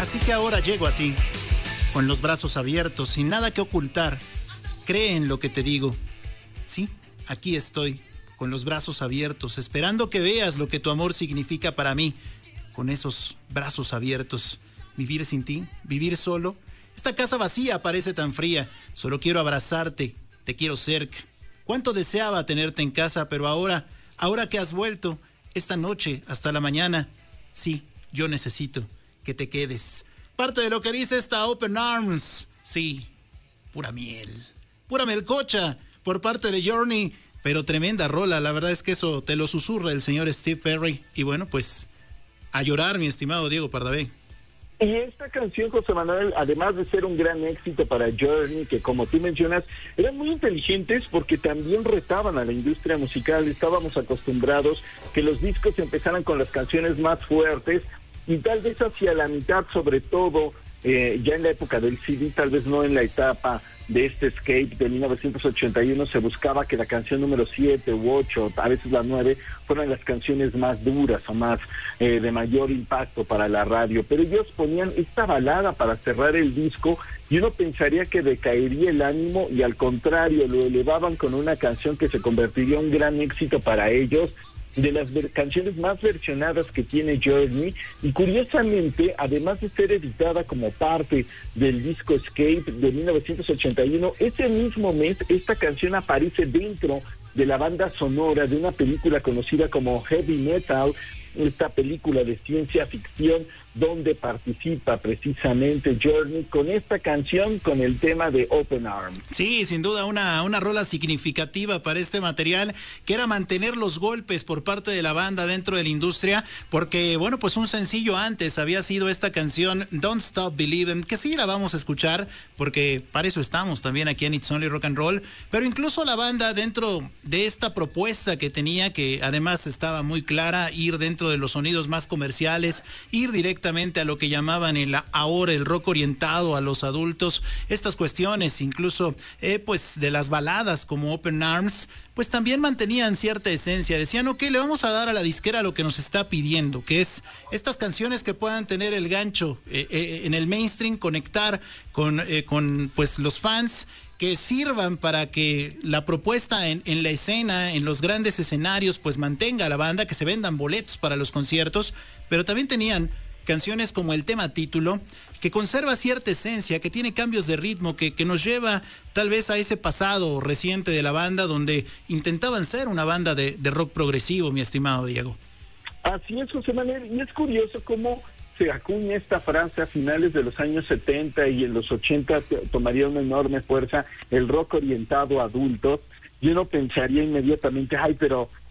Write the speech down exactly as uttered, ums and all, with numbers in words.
Así que ahora llego a ti, con los brazos abiertos, sin nada que ocultar. Cree en lo que te digo. Sí, aquí estoy, con los brazos abiertos, esperando que veas lo que tu amor significa para mí. Con esos brazos abiertos, vivir sin ti, vivir solo. Esta casa vacía parece tan fría. Solo quiero abrazarte, te quiero cerca. Cuánto deseaba tenerte en casa, pero ahora, ahora que has vuelto, esta noche hasta la mañana, sí, yo necesito que te quedes. Parte de lo que dice esta Open Arms, sí, pura miel, pura melcocha por parte de Journey, pero tremenda rola. La verdad es que eso te lo susurra el señor Steve Perry. Y bueno, pues a llorar, mi estimado Diego Pardavé. Y esta canción, José Manuel, además de ser un gran éxito para Journey, que como tú mencionas, eran muy inteligentes porque también retaban a la industria musical. Estábamos acostumbrados que los discos empezaran con las canciones más fuertes y tal vez hacia la mitad, sobre todo, eh, ya en la época del C D, tal vez no en la etapa de este Escape de mil novecientos ochenta y uno, se buscaba que la canción número siete u ocho, a veces la nueve, fueran las canciones más duras o más eh, de mayor impacto para la radio, pero ellos ponían esta balada para cerrar el disco y uno pensaría que decaería el ánimo y al contrario, lo elevaban con una canción que se convertiría en un gran éxito para ellos, de las ver- canciones más versionadas que tiene Journey, y curiosamente, además de ser editada como parte del disco Escape de mil novecientos ochenta y uno, ese mismo mes esta canción aparece dentro de la banda sonora de una película conocida como Heavy Metal, esta película de ciencia ficción donde participa precisamente Journey con esta canción, con el tema de Open Arms. Sí, sin duda una, una rola significativa para este material, que era mantener los golpes por parte de la banda dentro de la industria, porque bueno, pues un sencillo antes había sido esta canción Don't Stop Believin', que sí la vamos a escuchar, porque para eso estamos también aquí en It's Only Rock and Roll, pero incluso la banda dentro de esta propuesta que tenía, que además estaba muy clara, ir dentro de los sonidos más comerciales, ir directamente a lo que llamaban el ahora el rock orientado a los adultos, estas cuestiones incluso eh, pues de las baladas como Open Arms, pues también mantenían cierta esencia. Decían, ok, le vamos a dar a la disquera lo que nos está pidiendo, que es estas canciones que puedan tener el gancho eh, eh, en el mainstream, conectar con, eh, con pues los fans, que sirvan para que la propuesta en, en la escena, en los grandes escenarios, pues mantenga a la banda, que se vendan boletos para los conciertos, pero también tenían canciones como el tema título, que conserva cierta esencia, que tiene cambios de ritmo, que, que nos lleva tal vez a ese pasado reciente de la banda, donde intentaban ser una banda de, de rock progresivo, mi estimado Diego. Así es, José Manuel, y es curioso cómo se acuña esta frase a finales de los años setenta y en los ochenta tomaría una enorme fuerza el rock orientado a adultos, y uno pensaría inmediatamente, ay, pero